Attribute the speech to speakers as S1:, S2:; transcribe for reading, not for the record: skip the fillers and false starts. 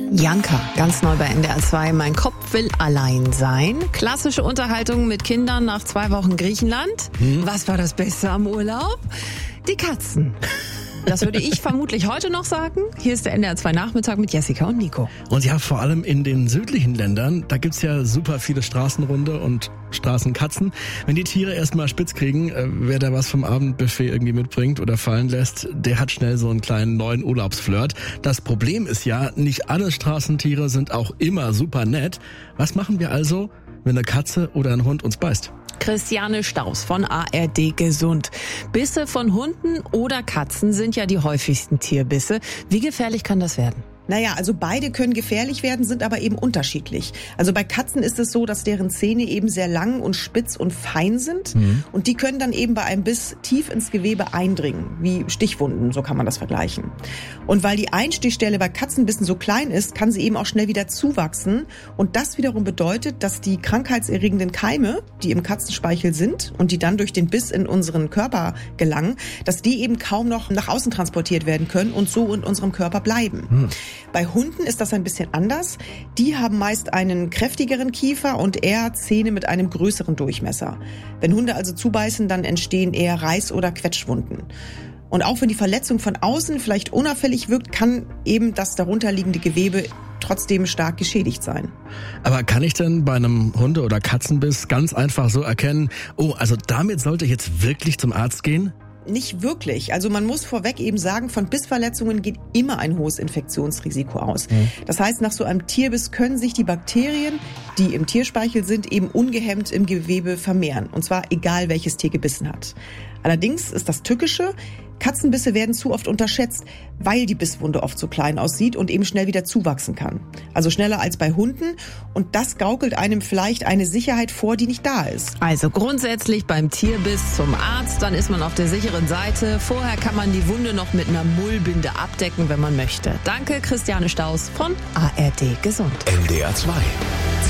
S1: Janka, ganz neu bei NDR 2. Mein Kopf will allein sein. Klassische Unterhaltung mit Kindern nach 2 Wochen Griechenland. Was war das Beste am Urlaub? Die Katzen. Das würde ich vermutlich heute noch sagen. Hier ist der NDR 2 Nachmittag mit Jessica und Nico.
S2: Und ja, vor allem in den südlichen Ländern, da gibt's ja super viele Straßenhunde und Straßenkatzen. Wenn die Tiere erstmal spitz kriegen, wer da was vom Abendbuffet irgendwie mitbringt oder fallen lässt, der hat schnell so einen kleinen neuen Urlaubsflirt. Das Problem ist ja, nicht alle Straßentiere sind auch immer super nett. Was machen wir also, wenn eine Katze oder ein Hund uns beißt?
S1: Christiane Staus von ARD Gesund. Bisse von Hunden oder Katzen sind ja die häufigsten Tierbisse. Wie gefährlich kann das werden?
S3: Naja, also beide können gefährlich werden, sind aber eben unterschiedlich. Also bei Katzen ist es so, dass deren Zähne eben sehr lang und spitz und fein sind. Und die können dann eben bei einem Biss tief ins Gewebe eindringen, wie Stichwunden, so kann man das vergleichen. Und weil die Einstichstelle bei Katzenbissen so klein ist, kann sie eben auch schnell wieder zuwachsen. Und das wiederum bedeutet, dass die krankheitserregenden Keime, die im Katzenspeichel sind und die dann durch den Biss in unseren Körper gelangen, dass die eben kaum noch nach außen transportiert werden können und so in unserem Körper bleiben. Bei Hunden ist das ein bisschen anders. Die haben meist einen kräftigeren Kiefer und eher Zähne mit einem größeren Durchmesser. Wenn Hunde also zubeißen, dann entstehen eher Reiß- oder Quetschwunden. Und auch wenn die Verletzung von außen vielleicht unauffällig wirkt, kann eben das darunterliegende Gewebe trotzdem stark geschädigt sein.
S2: Aber kann ich denn bei einem Hunde- oder Katzenbiss ganz einfach so erkennen, oh, also damit sollte ich jetzt wirklich zum Arzt gehen?
S3: Nicht wirklich. Also man muss vorweg eben sagen, von Bissverletzungen geht immer ein hohes Infektionsrisiko aus. Das heißt, nach so einem Tierbiss können sich die Bakterien, die im Tierspeichel sind, eben ungehemmt im Gewebe vermehren. Und zwar egal, welches Tier gebissen hat. Allerdings ist das Tückische: Katzenbisse werden zu oft unterschätzt, weil die Bisswunde oft so klein aussieht und eben schnell wieder zuwachsen kann. Also schneller als bei Hunden. Und das gaukelt einem vielleicht eine Sicherheit vor, die nicht da ist.
S1: Also grundsätzlich beim Tierbiss zum Arzt, dann ist man auf der sicheren Seite. Vorher kann man die Wunde noch mit einer Mullbinde abdecken, wenn man möchte. Danke, Christiane Staus von ARD Gesund.
S4: NDR 2.